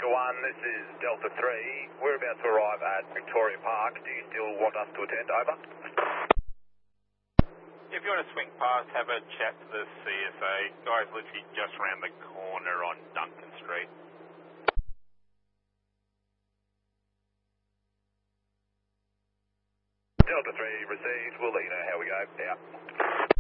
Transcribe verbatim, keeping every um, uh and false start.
Oscar one, this is Delta three. We're about to arrive at Victoria Park. Do you still want us to attend? Over. If you want to swing past, have a chat to the C S A. Guys literally just around the corner on Duncan Street. Delta three received. We'll let you know how we go. Out.